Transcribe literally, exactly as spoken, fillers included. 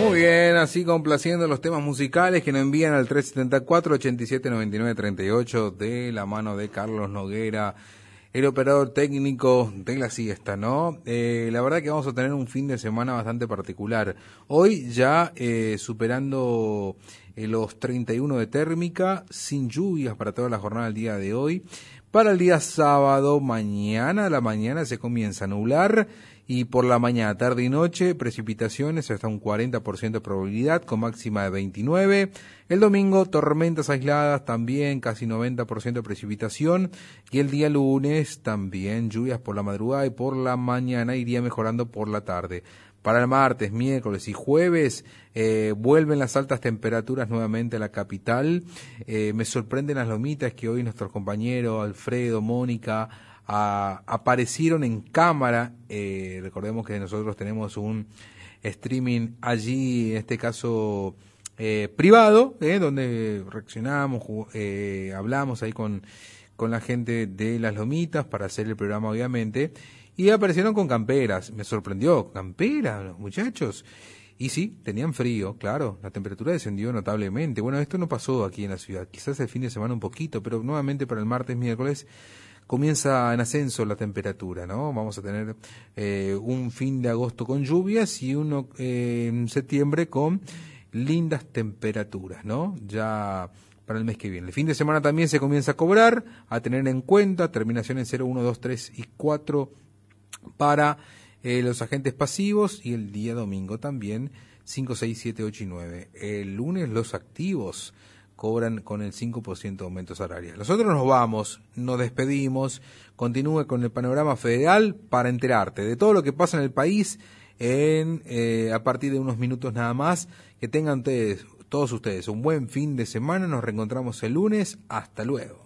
Muy bien, así complaciendo los temas musicales que nos envían al tres siete cuatro, ocho siete, nueve nueve tres ocho de la mano de Carlos Noguera, el operador técnico de la siesta, ¿no? Eh, la verdad que vamos a tener un fin de semana bastante particular. Hoy ya eh, superando eh, los treinta y uno de térmica, sin lluvias para toda la jornada del día de hoy. Para el día sábado, mañana a la mañana se comienza a nublar y por la mañana, tarde y noche, precipitaciones hasta un cuarenta por ciento de probabilidad con máxima de veintinueve. El domingo, tormentas aisladas también, casi noventa por ciento de precipitación. Y el día lunes también lluvias por la madrugada y por la mañana, iría mejorando por la tarde. Para el martes, miércoles y jueves eh, vuelven las altas temperaturas nuevamente a la capital. Eh, me sorprenden las lomitas que hoy nuestros compañeros Alfredo, Mónica, a, aparecieron en cámara. Eh, recordemos que nosotros tenemos un streaming allí, en este caso eh, privado, eh, donde reaccionamos, eh, hablamos ahí con, con la gente de las lomitas para hacer el programa, obviamente. Y aparecieron con camperas, me sorprendió, camperas los muchachos. Y sí, tenían frío, claro, la temperatura descendió notablemente. Bueno, esto no pasó aquí en la ciudad, quizás el fin de semana un poquito, pero nuevamente para el martes, miércoles, comienza en ascenso la temperatura, ¿no? Vamos a tener eh, un fin de agosto con lluvias y uno eh, en septiembre con lindas temperaturas, ¿no? Ya para el mes que viene. El fin de semana también se comienza a cobrar, a tener en cuenta, terminación en cero, uno, dos, tres y cuatro para eh, los agentes pasivos y el día domingo también cinco, seis, siete, ocho y nueve. El lunes los activos cobran con el cinco por ciento de aumento salarial. Nosotros nos vamos, nos despedimos, continúe con el panorama federal para enterarte de todo lo que pasa en el país en eh, a partir de unos minutos nada más. Que tengan ustedes, todos ustedes un buen fin de semana, nos reencontramos el lunes, hasta luego.